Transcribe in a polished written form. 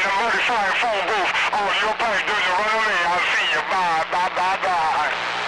the modified phone booth. Oh, you're back, do you run away? I'll see you. Bye, bye, bye, bye.